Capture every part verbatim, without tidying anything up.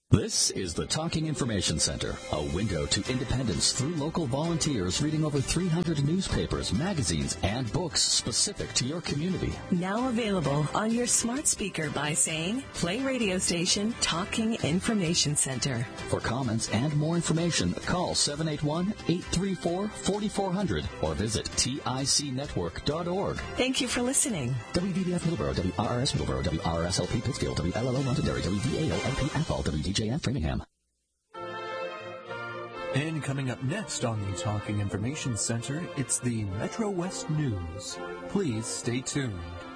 This is the Talking Information Center, a window to independence through local volunteers reading over three hundred newspapers, magazines, and books specific to your community. Now available on your smart speaker by saying, play radio station Talking Information Center. For comments and more information, call seven eight one, eight three four, four four zero zero or visit tic network dot org. Thank you for listening. W D D F Middleborough, W R R S Middleborough, W R R S L P Pittsfield, W L L O Londonderry, W V A O L P Athol, W D J F Framingham. And coming up next on the Talking Information Center, it's the Metro West News. Please stay tuned.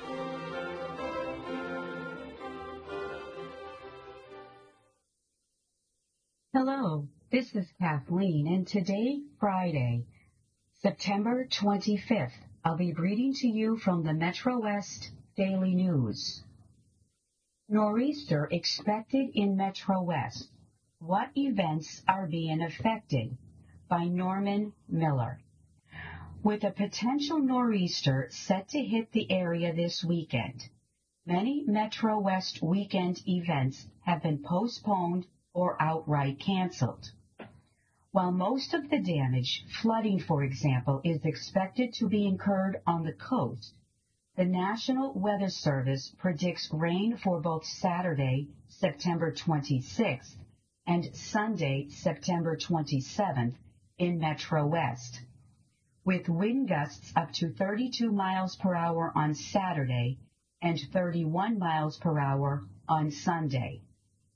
Hello, this is Kathleen, and today, Friday, September twenty-fifth, I'll be reading to you from the Metro West Daily News. Nor'easter expected in Metro West. What events are being affected? By Norman Miller. With a potential nor'easter set to hit the area this weekend, many Metro West weekend events have been postponed or outright canceled. While most of the damage, flooding for example, is expected to be incurred on the coast, the National Weather Service predicts rain for both Saturday, September twenty-sixth, and Sunday, September twenty-seventh, in Metro West, with wind gusts up to thirty-two miles per hour on Saturday and thirty-one miles per hour on Sunday.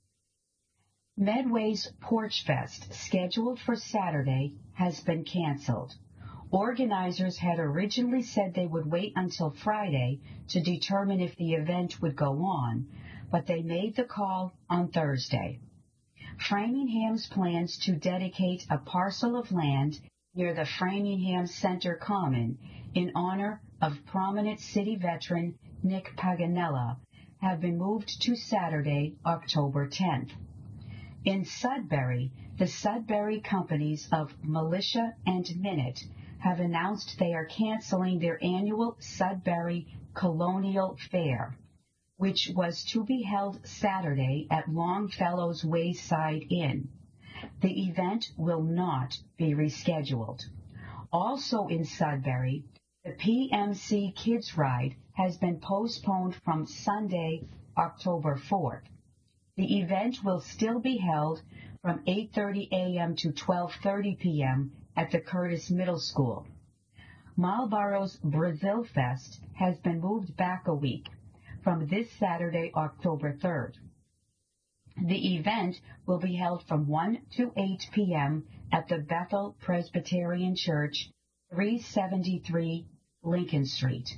Medway's Porch Fest, scheduled for Saturday, has been canceled. Organizers had originally said they would wait until Friday to determine if the event would go on, but they made the call on Thursday. Framingham's plans to dedicate a parcel of land near the Framingham Center Common in honor of prominent city veteran Nick Paganella have been moved to Saturday, October tenth. In Sudbury, the Sudbury companies of Militia and Minute have announced they are canceling their annual Sudbury Colonial Fair, which was to be held Saturday at Longfellow's Wayside Inn. The event will not be rescheduled. Also in Sudbury, the P M C Kids Ride has been postponed from Sunday, October fourth. The event will still be held from eight thirty a.m. to twelve thirty p.m. at the Curtis Middle School. Marlborough's Brazil Fest has been moved back a week from this Saturday, October third. The event will be held from one to eight p.m. at the Bethel Presbyterian Church, three seventy-three Lincoln Street.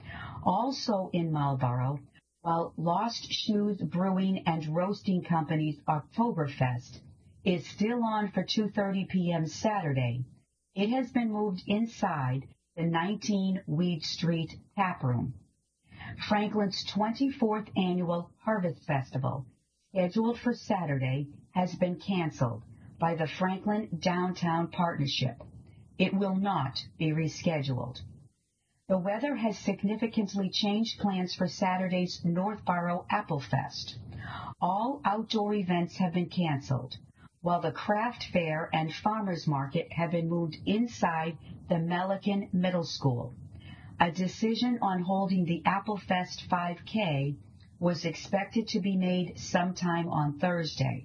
Also in Marlborough, while Lost Shoes Brewing and Roasting Company's Oktoberfest is still on for two thirty p.m. Saturday, it has been moved inside the nineteen Weed Street Tap Room. Franklin's twenty-fourth Annual Harvest Festival, scheduled for Saturday, has been canceled by the Franklin Downtown Partnership. It will not be rescheduled. The weather has significantly changed plans for Saturday's Northborough Apple Fest. All outdoor events have been canceled, while the craft fair and farmers market have been moved inside the Melican Middle School. A decision on holding the Apple Fest five K was expected to be made sometime on Thursday,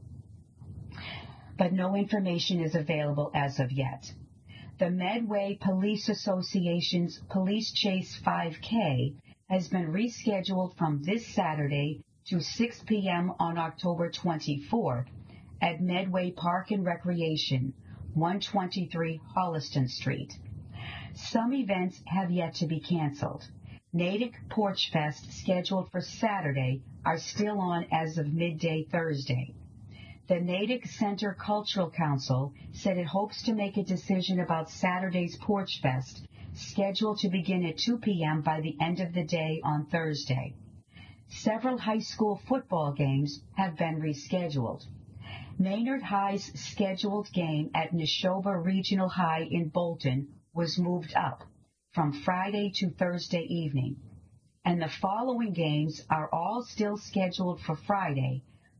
but no information is available as of yet. The Medway Police Association's Police Chase five K has been rescheduled from this Saturday to six p.m. on October twenty-fourth at Medway Park and Recreation, one twenty-three Holliston Street. Some events have yet to be canceled. Natick Porch Fest, scheduled for Saturday, are still on as of midday Thursday. The Natick Center Cultural Council said it hopes to make a decision about Saturday's Porch Fest, scheduled to begin at two p.m. by the end of the day on Thursday. Several high school football games have been rescheduled. Maynard High's scheduled game at Neshoba Regional High in Bolton was moved up from Friday to Thursday evening, and the following games are all still scheduled for Friday,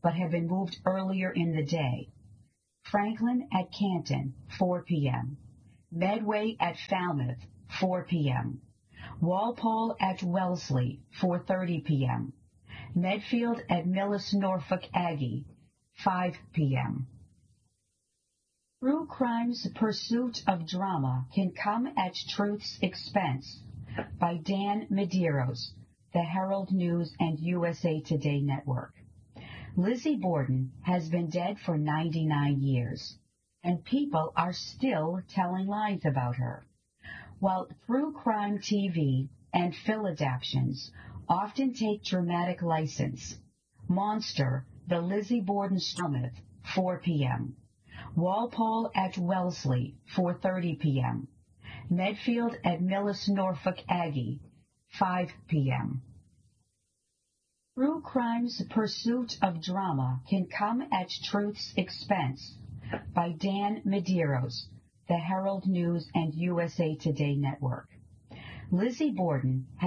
but have been moved earlier in the day. Franklin at Canton, four p.m. Medway at Falmouth, four p.m. Walpole at Wellesley, four thirty p.m. Medfield at Millis Norfolk Aggie, five p.m. True crime's pursuit of drama can come at truth's expense, by Dan Medeiros, the Herald News and U S A Today Network. Lizzie Borden has been dead for ninety-nine years, and people are still telling lies about her. While true crime T V and film adaptations often take dramatic license, Monster, the Lizzie Borden story, four p.m. Walpole at Wellesley, four thirty p.m. Medfield at Millis Norfolk Aggie, five p.m. True crime's pursuit of drama can come at truth's expense, by Dan Medeiros, the Herald News and U S A Today Network. Lizzie Borden